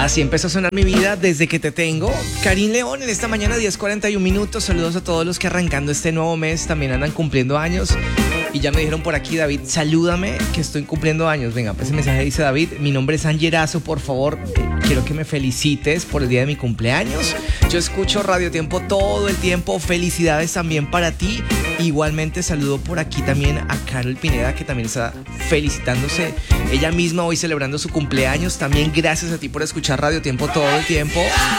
Así empezó a sonar mi vida desde que te tengo. Karim León en esta mañana 10:41 minutos. Saludos a todos los que arrancando este nuevo mes también andan cumpliendo años. Y ya me dijeron por aquí, David, salúdame que estoy cumpliendo años. Venga, pues ese mensaje dice David, mi nombre es Angerazo, por favor, quiero que me felicites por el día de mi cumpleaños. Yo escucho Radio Tiempo todo el tiempo, felicidades también para ti. Igualmente saludo por aquí también a Carol Pineda, que también está felicitándose ella misma hoy celebrando su cumpleaños. También gracias a ti por escuchar Radio Tiempo todo el tiempo.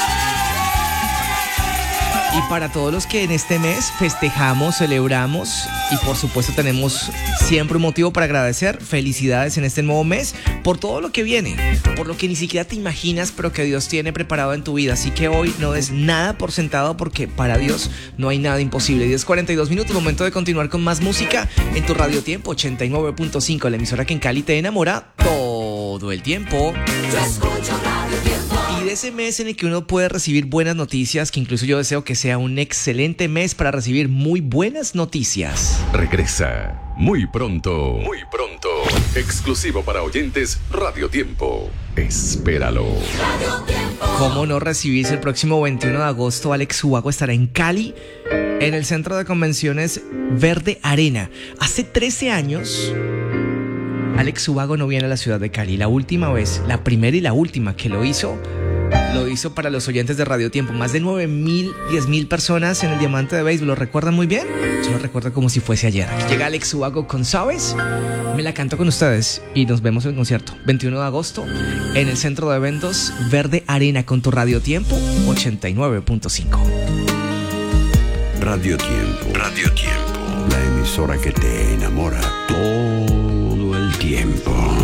Y para todos los que en este mes festejamos, celebramos y por supuesto tenemos siempre un motivo para agradecer, felicidades en este nuevo mes por todo lo que viene, por lo que ni siquiera te imaginas pero que Dios tiene preparado en tu vida. Así que hoy no des nada por sentado porque para Dios no hay nada imposible. 10:42 minutos, momento de continuar con más música en tu Radio Tiempo 89.5, la emisora que en Cali te enamora todo el tiempo. Yo escucho Radio Tiempo. Y de ese mes en el que uno puede recibir buenas noticias, que incluso yo deseo que sea un excelente mes para recibir muy buenas noticias. Regresa muy pronto, exclusivo para oyentes Radio Tiempo. Espéralo. Radio Tiempo. ¿Cómo no recibirse el próximo 21 de agosto? Alex Ubago estará en Cali, en el Centro de Convenciones Verde Arena. Hace 13 años... Alex Ubago no viene a la ciudad de Cali. La última vez, la primera y la última que lo hizo para los oyentes de Radio Tiempo. Más de 9,000, 10,000 personas en el Diamante de Béisbol. ¿Lo recuerdan muy bien? Yo lo recuerdo como si fuese ayer. Aquí llega Alex Ubago con ¿Sabes? Me la canto con ustedes y nos vemos en el concierto. 21 de agosto en el Centro de Eventos Verde Arena con tu Radio Tiempo 89.5. Radio Tiempo. Radio Tiempo. La emisora que te enamora todo el tiempo.